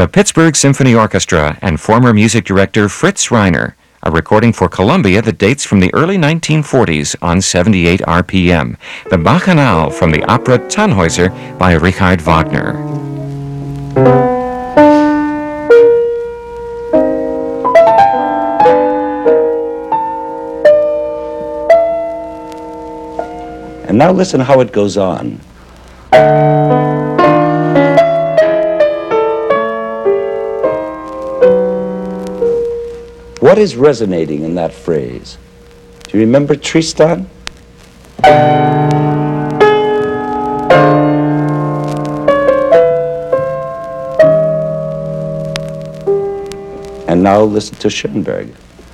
the Pittsburgh Symphony Orchestra and former music director Fritz Reiner, a recording for Columbia that dates from the early 1940s on 78 RPM, the Bacchanal from the opera Tannhäuser by Richard Wagner. And now listen how it goes on. What is resonating in that phrase? Do you remember Tristan? And now listen to Schoenberg.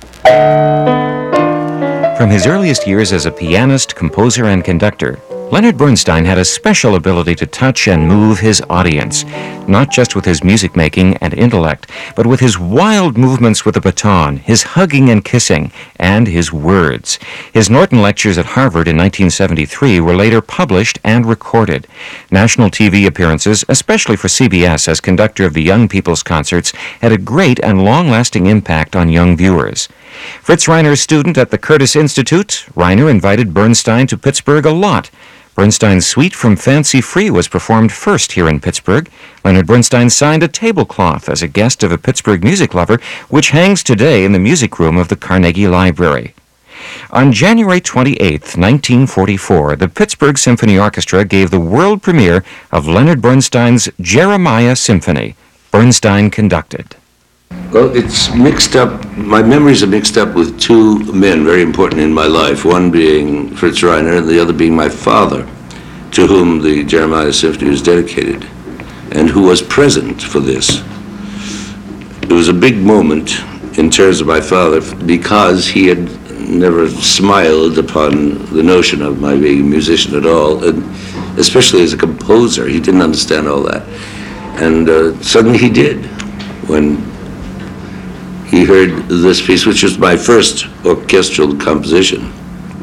From his earliest years as a pianist, composer, and conductor, Leonard Bernstein had a special ability to touch and move his audience, not just with his music making and intellect, but with his wild movements with the baton, his hugging and kissing, and his words. His Norton lectures at Harvard in 1973 were later published and recorded. National TV appearances, especially for CBS as conductor of the Young People's Concerts, had a great and long-lasting impact on young viewers. Fritz Reiner's student at the Curtis Institute, Reiner invited Bernstein to Pittsburgh a lot. Bernstein's suite from Fancy Free was performed first here in Pittsburgh. Leonard Bernstein signed a tablecloth as a guest of a Pittsburgh music lover, which hangs today in the music room of the Carnegie Library. On January 28, 1944, the Pittsburgh Symphony Orchestra gave the world premiere of Leonard Bernstein's Jeremiah Symphony. Bernstein conducted. Well, it's mixed up, my memories are mixed up with two men very important in my life, one being Fritz Reiner and the other being my father, to whom the Jeremiah Symphony was dedicated, and who was present for this. It was a big moment in terms of my father because he had never smiled upon the notion of my being a musician at all, and especially as a composer. He didn't understand all that. And suddenly he did when he heard this piece, which was my first orchestral composition,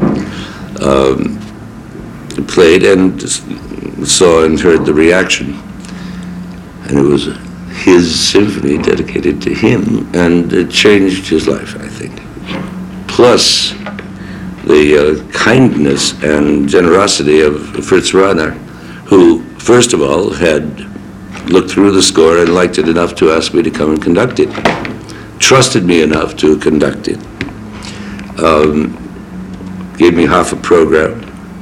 played, and saw and heard the reaction. And it was his symphony dedicated to him, and it changed his life, I think. Plus, the kindness and generosity of Fritz Reiner, who, first of all, had looked through the score and liked it enough to ask me to come and conduct it. Trusted me enough to conduct it, gave me half a program,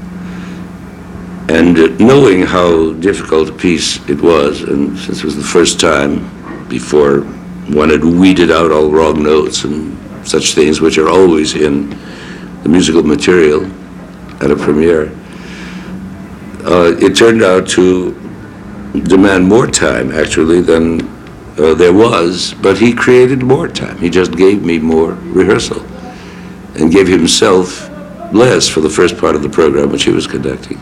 and knowing how difficult a piece it was, and since it was the first time before one had weeded out all wrong notes and such things which are always in the musical material at a premiere, it turned out to demand more time actually than there was, but he created more time. He just gave me more rehearsal and gave himself less for the first part of the program which he was conducting,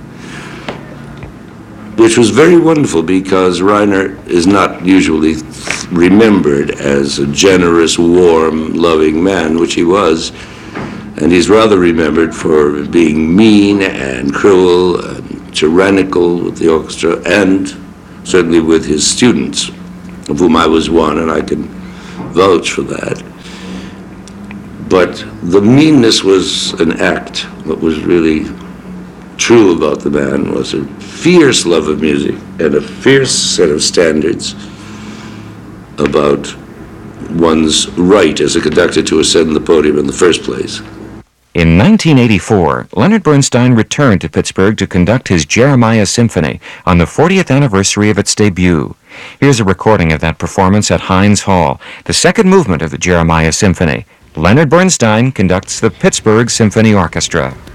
which was very wonderful because Reiner is not usually remembered as a generous, warm, loving man, which he was, and he's rather remembered for being mean and cruel and tyrannical with the orchestra and certainly with his students, of whom I was one, and I can vouch for that. But the meanness was an act. What was really true about the man was a fierce love of music and a fierce set of standards about one's right as a conductor to ascend the podium in the first place. In 1984, Leonard Bernstein returned to Pittsburgh to conduct his Jeremiah Symphony on the 40th anniversary of its debut. Here's a recording of that performance at Heinz Hall, the second movement of the Jeremiah Symphony. Leonard Bernstein conducts the Pittsburgh Symphony Orchestra.